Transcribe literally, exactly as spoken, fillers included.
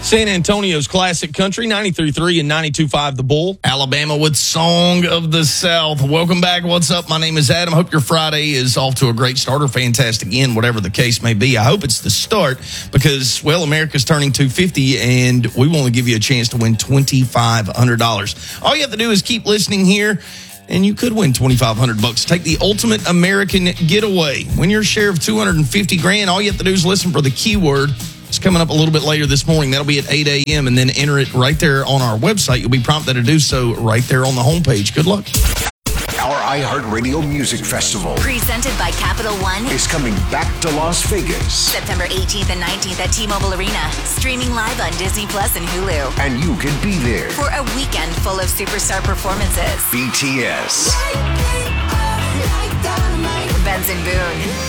San Antonio's classic country, ninety-three point three and ninety-two point five The Bull. Alabama with Song of the South. Welcome back. What's up? My name is Adam. Hope your Friday is off to a great start or fantastic end, whatever the case may be. I hope it's the start because, well, America's turning two hundred fifty and we want to give you a chance to win twenty-five hundred dollars. All you have to do is keep listening here and you could win twenty-five hundred bucks. Take the ultimate American getaway. Win your share of two hundred fifty grand. All you have to do is listen for the keyword. It's coming up a little bit later this morning. That'll be at eight a.m. and then enter it right there on our website. You'll be prompted to do so right there on the homepage. Good luck. Our iHeartRadio Music Festival, presented by Capital One, is coming back to Las Vegas. September eighteenth and nineteenth at T-Mobile Arena. Streaming live on Disney Plus and Hulu. And you can be there for a weekend full of superstar performances. B T S, Benson Boone,